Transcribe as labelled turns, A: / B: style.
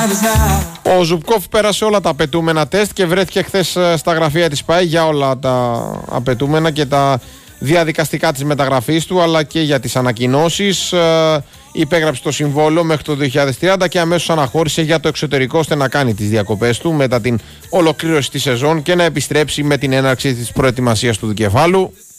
A: Ο Ζουμπκόφ πέρασε όλα τα απαιτούμενα τεστ και βρέθηκε χθες στα γραφεία της ΠΑΕ για όλα τα απαιτούμενα και τα διαδικαστικά της μεταγραφής του, αλλά και για τις ανακοινώσεις. Υπέγραψε το συμβόλαιο μέχρι το 2030 και αμέσως αναχώρησε για το εξωτερικό, ώστε να κάνει τις διακοπές του μετά την ολοκλήρωση της σεζόν και να επιστρέψει με την έναρξη της προετοιμασίας του δικεφάλου.